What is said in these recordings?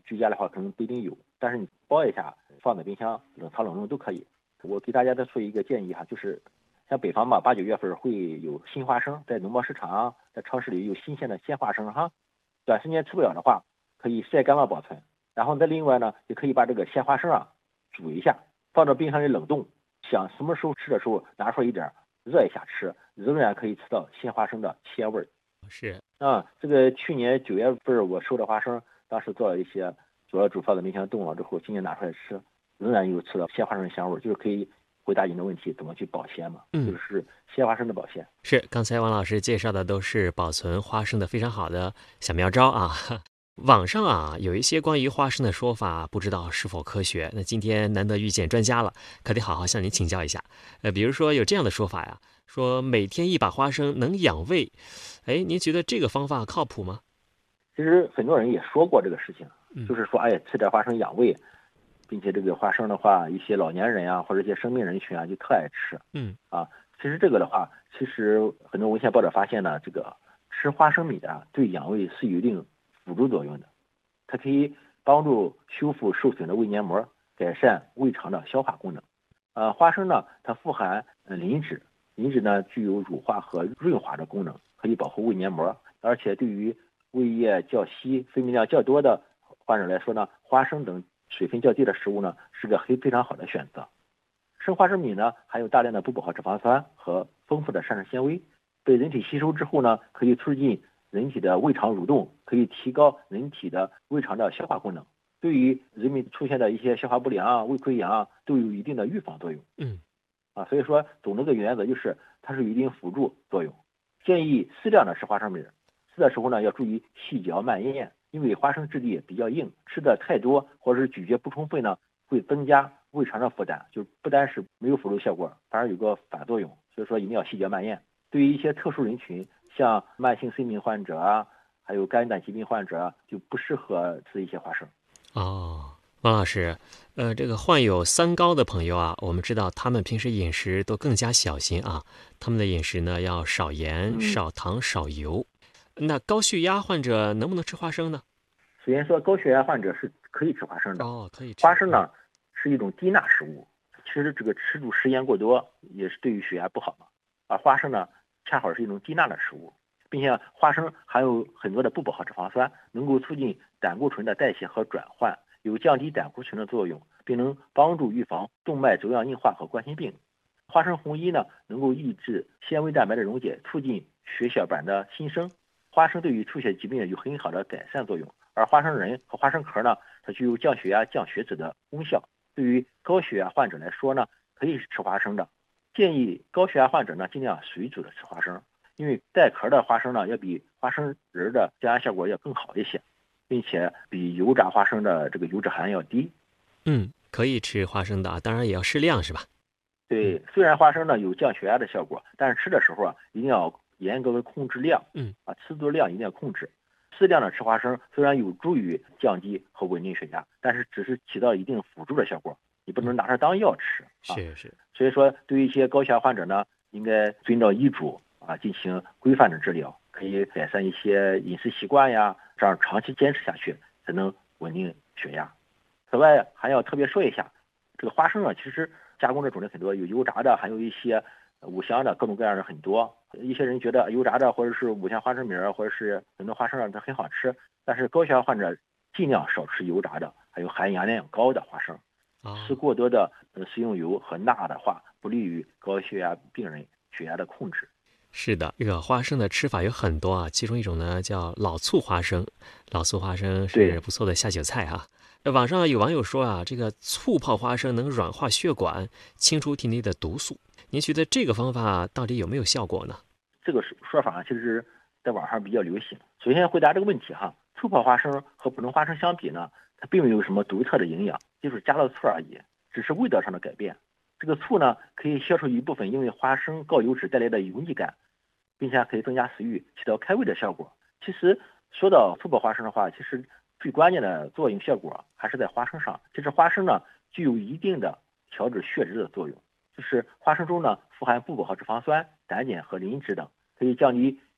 居家的话可能不一定有，但是你包一下放在冰箱冷藏冷冻都可以。我给大家再说一个建议哈，就是像北方吧，8、9月份会有新花生，在农贸市场啊，在超市里有新鲜的鲜花生哈。短时间吃不了的话，可以晒干了保存。然后再另外呢，也可以把这个鲜花生啊煮一下，放到冰箱里冷冻，想什么时候吃的时候拿出来一点，热一下吃，仍然可以吃到鲜花生的鲜味儿。 是。 这个去年9月份我收的花生，当时做了一些，主要煮放在冰箱冻了之后，今年拿出来吃，仍然有吃到鲜花生的香味儿，就是可以回答您的问题，怎么去保鲜嘛？就是鲜花生的保鲜。 是，刚才王老师介绍的都是保存花生的非常好的小妙招啊。网上啊有一些关于花生的说法，不知道是否科学。那今天难得遇见专家了，可得好好向您请教一下。比如说有这样的说法呀，说每天一把花生能养胃。您觉得这个方法靠谱吗？ 其实很多人也说过这个事情，就是说，吃点花生养胃，并且这个花生的话，一些老年人啊，或者一些生病人群啊，就特爱吃。其实这个的话，其实很多文献报道发现呢，这个吃花生米的对养胃是有一定辅助作用的，它可以帮助修复受损的胃黏膜，改善胃肠的消化功能。花生呢，它富含磷脂，磷脂呢具有乳化和润滑的功能，可以保护胃黏膜，而且对于胃液较稀、分泌量较多的患者来说呢，花生等水分较低的食物呢是个非常好的选择。生花生米呢含有大量的不饱和脂肪酸和丰富的膳食纤维，被人体吸收之后呢，可以促进人体的胃肠蠕动，可以提高人体的胃肠的消化功能，对于人们出现的一些消化不良、胃溃疡都有一定的预防作用。所以说总的个原则就是它是有一定辅助作用。建议适量的吃花生米，吃的时候呢要注意细嚼慢咽，因为花生质地比较硬，吃的太多或者是咀嚼不充分呢，会增加胃肠的负担，就不单是没有辅助效果，反而有个反作用。所以说一定要细嚼慢咽。对于一些特殊人群，像慢性肾病患者啊，还有肝胆疾病患者就不适合吃一些花生。 王老师，这个患有三高的朋友啊，我们知道他们平时饮食都更加小心啊，他们的饮食呢要少盐、少糖、少油。那高血压患者能不能吃花生呢？ 首先说，高血压患者是可以吃花生的。 可以吃。 花生呢是一种低钠食物，其实这个吃入食盐过多也是对于血压不好嘛。而花生呢恰好是一种低钠的食物，并且花生含有很多的不饱和脂肪酸，能够促进胆固醇的代谢和转换，有降低胆固醇的作用，并能帮助预防动脉粥样硬化和冠心病。花生红衣呢能够抑制纤维蛋白的溶解，促进血小板的新生。花生对于出血疾病有很好的改善作用，而花生仁和花生壳呢，它具有降血压、降血脂的功效。对于高血压患者来说呢，可以吃花生的。建议高血压患者呢，尽量水煮的吃花生，因为带壳的花生呢，要比花生仁的降压效果要更好一些，并且比油炸花生的这个油脂含量要低。 可以吃花生的，当然也要适量，是吧？ 对，虽然花生呢有降血压的效果，但是吃的时候一定要严格的控制量。吃多量一定要控制。适量的吃花生虽然有助于降低和稳定血压，但是只是起到一定辅助的效果，你不能拿它当药吃。 是。 所以说，对于一些高血压患者呢，应该遵照医嘱进行规范的治疗，可以改善一些饮食习惯呀，这样长期坚持下去才能稳定血压。此外，还要特别说一下，这个花生其实加工的种类很多，有油炸的，还有一些五香的，各种各样的很多。一些人觉得油炸的或者是五香花生米或者是很多花生它很好吃，但是高血压患者尽量少吃油炸的，还有含盐量高的花生。吃过多的食用油和钠的话，不利于高血压病人血压的控制。 是的，这个花生的吃法有很多啊，其中一种呢叫老醋花生，老醋花生是不错的下酒菜啊。网上有网友说啊，这个醋泡花生能软化血管，清除体内的毒素。您觉得这个方法到底有没有效果呢？ 这个说法其实在网上比较流行。首先回答这个问题醋泡花生和普通花生相比呢，它并没有什么独特的营养，就是加了醋而已，只是味道上的改变。这个醋呢，可以消除一部分因为花生高油脂带来的油腻感，并且可以增加食欲，起到开胃的效果。其实说到醋泡花生的话，其实最关键的作用效果还是在花生上。其实花生呢，具有一定的调制血脂的作用，就是花生中呢富含不饱和脂肪酸、胆碱和磷脂等，可以降低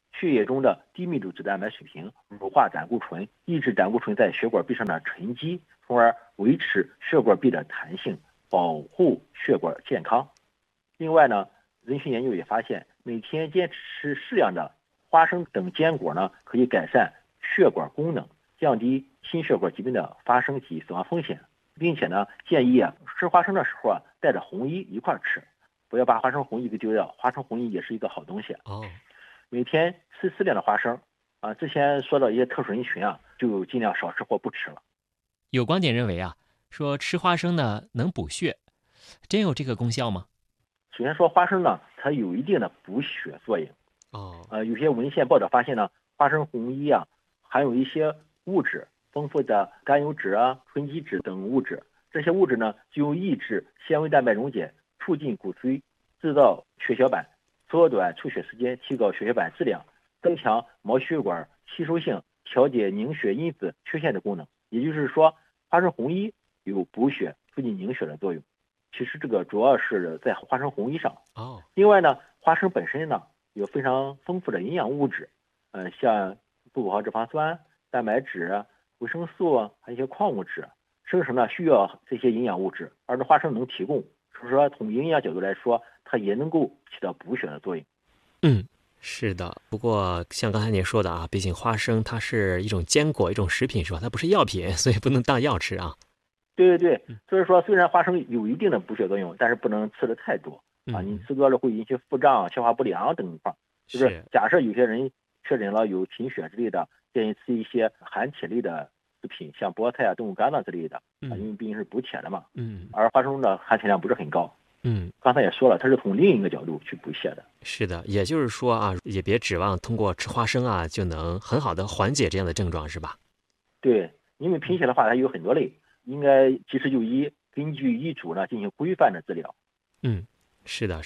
血液中的低密度脂蛋白水平，乳化胆固醇，抑制胆固醇在血管壁上的沉积，从而维持血管壁的弹性，保护血管健康。另外呢，人群研究也发现，每天坚持适量的花生等坚果呢，可以改善血管功能，降低心血管疾病的发生及死亡风险，并且呢，建议吃花生的时候带着红衣一块吃，不要把花生红衣给丢掉，花生红衣也是一个好东西。每天吃适量的花生之前说到一些特殊人群就尽量少吃或不吃了。 有观点认为说吃花生呢能补血，真有这个功效吗？ 首先说花生呢，它有一定的补血作用。有些文献报道发现呢，花生红衣含有一些物质，丰富的甘油酯醇基酯等物质，这些物质呢就抑制纤维蛋白溶解，促进骨髓制造血小板，缩短出血时间，提高血小板质量，增强毛细血管吸收性，调节凝血因子缺陷的功能。也就是说，花生红衣有补血、促进凝血的作用。其实这个主要是在花生红衣上。另外呢，花生本身呢有非常丰富的营养物质，像不饱和脂肪酸、蛋白质、维生素还有一些矿物质，生成呢需要这些营养物质，而这花生能提供。所以说，从营养角度来说，它也能够起到补血的作用。 是的。不过像刚才您说的毕竟花生它是一种坚果，一种食品是吧？它不是药品，所以不能当药吃对，所以说虽然花生有一定的补血作用，但是不能吃的太多你吃多了会引起腹胀、消化不良等情况。就是假设有些人确诊了有贫血之类的，建议吃一些含铁类的食品，像菠菜动物肝脏之类的因为毕竟是补铁的嘛。而花生的含铁量不是很高。刚才也说了，它是从另一个角度去补血的。 是的，也就是说也别指望通过吃花生就能很好的缓解这样的症状，是吧？ 对，因为贫血的话它有很多类，应该及时就医，根据医嘱呢进行规范的治疗。 是的。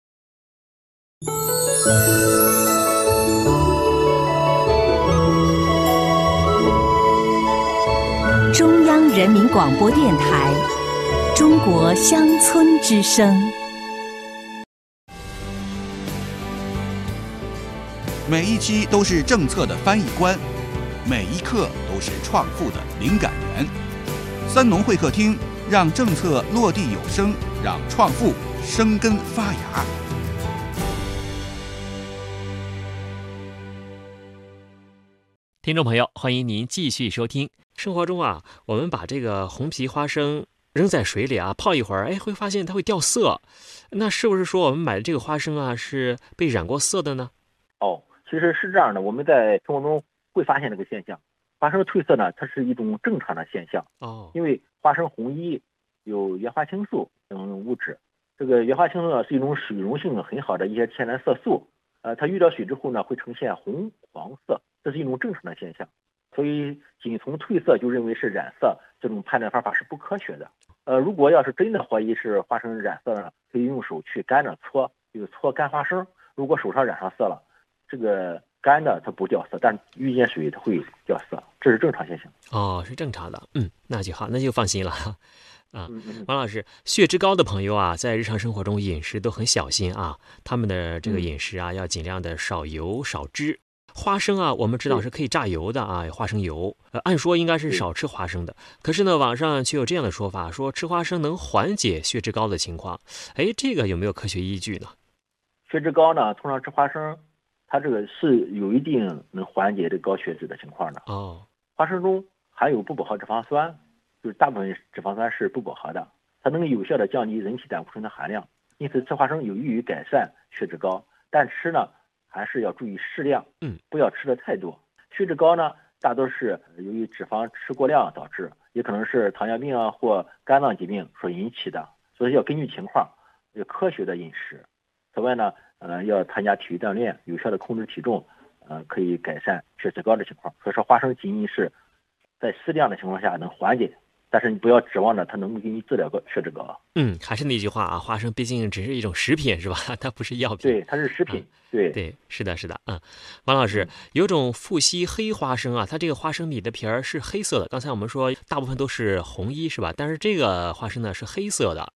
中央人民广播电台中国乡村之声。 每一期都是政策的翻译官，每一刻都是创富的灵感源。三农会客厅，让政策落地有声，让创富生根发芽。 听众朋友，欢迎您继续收听。生活中我们把这个红皮花生扔在水里泡一会儿，会发现它会掉色。那是不是说我们买的这个花生是被染过色的呢？ 其实是这样的，我们在生活中会发现这个现象。花生褪色呢，它是一种正常的现象。因为花生红衣有原花青素等物质，这个原花青素呢是一种水溶性很好的一些天然色素，它遇到水之后呢会呈现红黄色，这是一种正常的现象。所以仅从褪色就认为是染色，这种判断方法是不科学的。如果要是真的怀疑是花生染色呢，可以用手去干着搓，就是搓干花生。如果手上染上色了，这个干的它不掉色，但遇见水它会掉色，这是正常现象。 是正常的。那就好，那就放心了王老师，血脂高的朋友在日常生活中饮食都很小心他们的这个饮食要尽量的少油少脂。花生我们知道是可以榨油的花生油，按说应该是少吃花生的。可是呢，网上却有这样的说法，说吃花生能缓解血脂高的情况。这个有没有科学依据呢？ 血脂高呢，通常吃花生，它这个是有一定能缓解这高血脂的情况的。花生中含有不饱和脂肪酸，就是大部分脂肪酸是不饱和的，它能有效的降低人体胆固醇的含量，因此吃花生有益于改善血脂高，但吃呢还是要注意适量，不要吃的太多。血脂高呢，大多是由于脂肪吃过量导致，也可能是糖尿病或肝脏疾病所引起的，所以要根据情况，要科学的饮食。此外呢，要参加体育锻炼，有效的控制体重，可以改善血脂高的情况。所以说，花生仅仅是在适量的情况下能缓解，但是你不要指望着它能够给你治疗血脂高。 还是那句话花生毕竟只是一种食品是吧？它不是药品。 对，它是食品。对， 是的。王老师，有种富硒黑花生它这个花生米的皮儿是黑色的。刚才我们说大部分都是红衣是吧？但是这个花生呢是黑色的。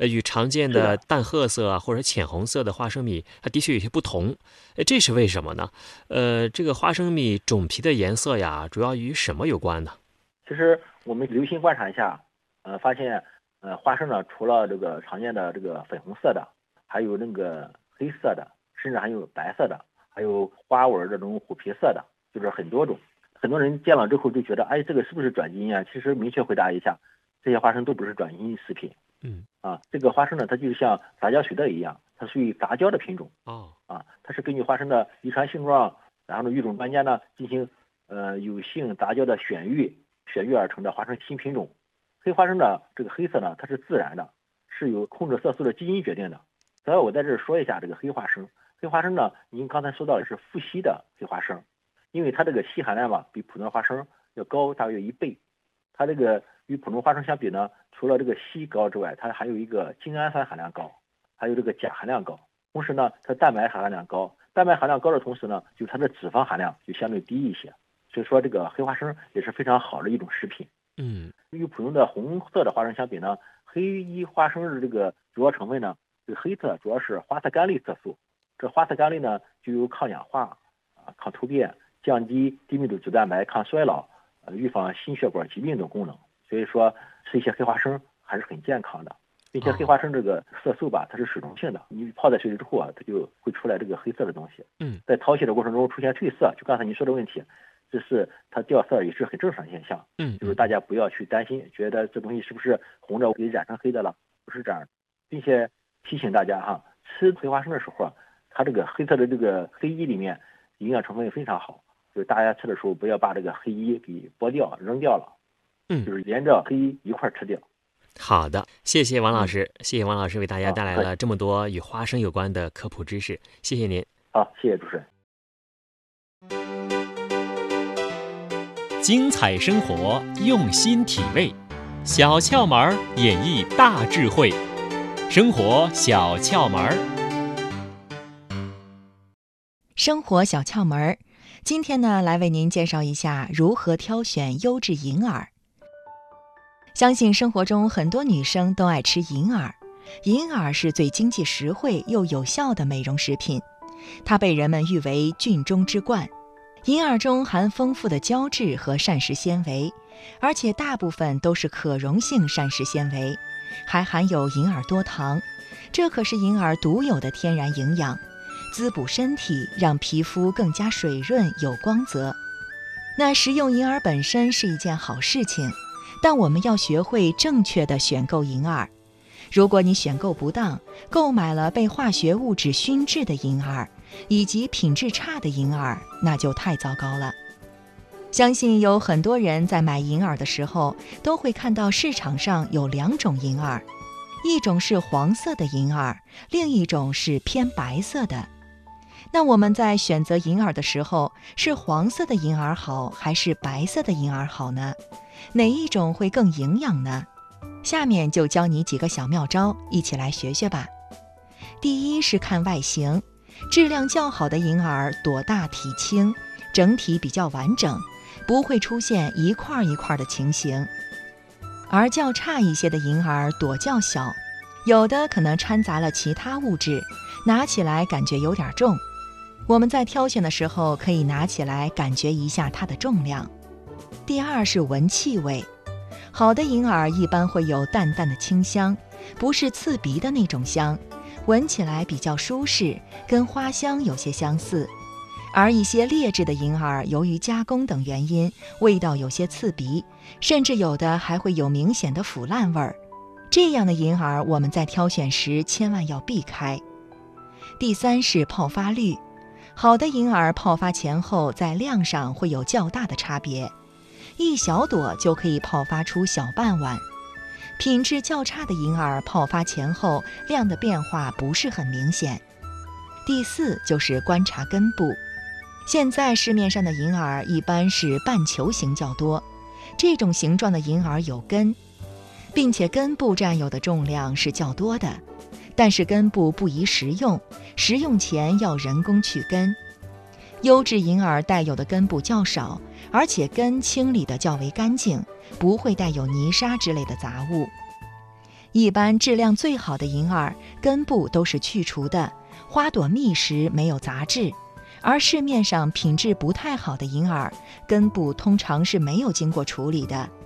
与常见的淡褐色啊或者浅红色的花生米，它的确有些不同。这是为什么呢？这个花生米种皮的颜色呀，主要与什么有关呢？ 其实我们留心观察一下，发现花生呢，除了这个常见的这个粉红色的，还有那个黑色的，甚至还有白色的，还有花纹这种虎皮色的，就是很多种。很多人见了之后就觉得，哎，这个是不是转基因啊？其实明确回答一下，这些花生都不是转基因食品。这个花生呢，它就像杂交水稻一样，它属于杂交的品种。它是根据花生的遗传性状，然后呢，育种专家呢进行有性杂交的选育而成的花生新品种。黑花生的这个黑色呢，它是自然的，是由控制色素的基因决定的。所以我在这儿说一下这个黑花生。黑花生呢，您刚才说到的是富硒的黑花生，因为它这个硒含量吧比普通花生要高大约1倍。它这个与普通花生相比呢，除了这个硒高之外，它还有一个精氨酸含量高，还有这个钾含量高。同时呢，它蛋白含量高，蛋白含量高的同时呢，就它的脂肪含量就相对低一些。所以说这个黑花生也是非常好的一种食品。与普通的红色的花生相比呢，黑衣花生的这个主要成分呢，这个黑色主要是花色苷类色素。这花色苷类呢，具有抗氧化、抗突变、降低低密度脂蛋白、抗衰老、预防心血管疾病等功能。所以说吃一些黑花生还是很健康的，并且黑花生这个色素吧，它是水溶性的，你泡在水里之后啊，它就会出来这个黑色的东西。在淘洗的过程中出现褪色，就刚才你说的问题，这是它掉色也是很正常现象。就是大家不要去担心，觉得这东西是不是红的给染成黑的了，不是这样，并且提醒大家哈，吃黑花生的时候啊，它这个黑色的这个黑衣里面营养成分非常好，就是大家吃的时候不要把这个黑衣给剥掉扔掉了，就是连着黑衣一块吃掉。 好的，谢谢王老师，谢谢王老师为大家带来了这么多与花生有关的科普知识，谢谢您。 好，谢谢主持人。 精彩生活，用心体味，小窍门演绎大智慧，生活小窍门。 生活小窍门，今天呢，来为您介绍一下如何挑选优质银耳。相信生活中很多女生都爱吃银耳，银耳是最经济实惠又有效的美容食品，它被人们誉为菌中之冠。银耳中含丰富的胶质和膳食纤维，而且大部分都是可溶性膳食纤维，还含有银耳多糖，这可是银耳独有的天然营养，滋补身体，让皮肤更加水润有光泽。那食用银耳本身是一件好事情，但我们要学会正确的选购银耳。如果你选购不当，购买了被化学物质熏制的银耳，以及品质差的银耳，那就太糟糕了。相信有很多人在买银耳的时候，都会看到市场上有2种银耳，一种是黄色的银耳，另一种是偏白色的。那我们在选择银耳的时候，是黄色的银耳好，还是白色的银耳好呢？哪一种会更营养呢？下面就教你几个小妙招，一起来学学吧。第一是看外形，质量较好的银耳朵大体轻，整体比较完整，不会出现一块一块的情形。而较差一些的银耳朵较小，有的可能掺杂了其他物质，拿起来感觉有点重。我们在挑选的时候可以拿起来感觉一下它的重量。第二是闻气味，好的银耳一般会有淡淡的清香，不是刺鼻的那种香，闻起来比较舒适，跟花香有些相似。而一些劣质的银耳由于加工等原因，味道有些刺鼻，甚至有的还会有明显的腐烂味儿。这样的银耳我们在挑选时千万要避开。第三是泡发率，好的银耳泡发前后在量上会有较大的差别，一小朵就可以泡发出小半碗。品质较差的银耳泡发前后量的变化不是很明显。第四就是观察根部，现在市面上的银耳一般是半球形较多，这种形状的银耳有根，并且根部占有的重量是较多的，但是根部不宜食用，食用前要人工去根。优质银耳带有的根部较少，而且根清理的较为干净，不会带有泥沙之类的杂物。 一般质量最好的银耳，根部都是去除的，花朵密实，没有杂质。而市面上品质不太好的银耳，根部通常是没有经过处理的，